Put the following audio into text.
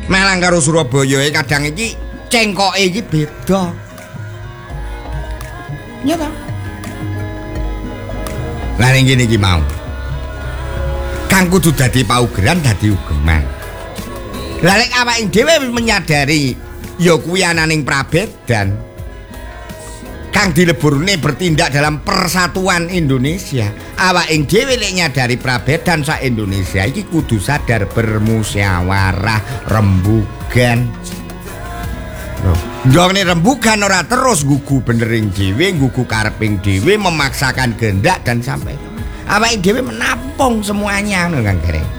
Malang karo Surabaya kadang iki cengkoke iki beda. Ya ta? Lah ning kene iki mau. Kang kudu dadi paugeran dadi ugeman. Lah lek awake dhewe menyadari ya kuwi ananing prabedan. Kang dileburne bertindak dalam persatuan Indonesia. Awake dhewe lek nyadari prabedan sak Indonesia iki kudu sadar bermusyawarah rembugan. Ndongane rembugan ora terus gugu benering dhewe, gugu kareping dhewe, memaksakan kehendak dan sampai awake dhewe menampung semuanya ngono Kang Gareng.